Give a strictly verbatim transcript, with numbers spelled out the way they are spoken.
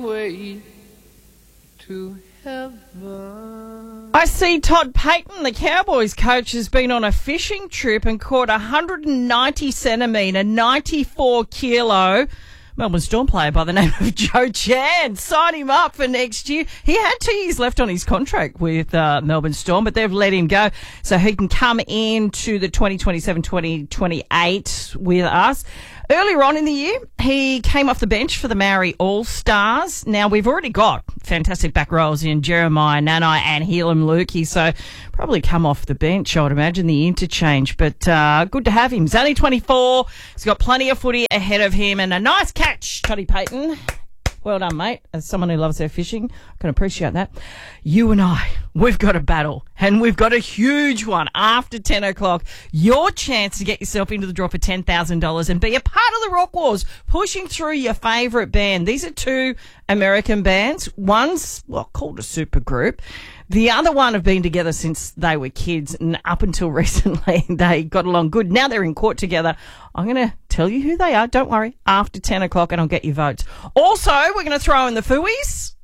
way to heaven. I see Todd Payton, the Cowboys coach, has been on a fishing trip and caught a one hundred ninety centimetre, ninety-four kilo Melbourne Storm player by the name of Joe Chan. Sign him up for next year. He had two years left on his contract with uh, Melbourne Storm, but they've let him go so he can come into the twenty twenty-seven twenty twenty-eight with us. Earlier on in the year, he came off the bench for the Maori All-Stars. Now, we've already got fantastic back rows in Jeremiah Nanai and Helam Lukey, so probably come off the bench, I would imagine, the interchange. But uh, good to have him. He's only twenty-four. He's got plenty of footy ahead of him, and a nice catch, Toddy Payton. Well done, mate. As someone who loves their fishing, I can appreciate that. You and I, we've got a battle, and we've got a huge one after ten o'clock. Your chance to get yourself into the draw for ten thousand dollars and be a part of the Rock Wars, pushing through your favourite band. These are two American bands. One's, well, called a supergroup. The other one have been together since they were kids, and up until recently they got along good. Now they're in court together. I'm going to tell you who they are. Don't worry. After ten o'clock, and I'll get your votes. Also, we're going to throw in the Fooies.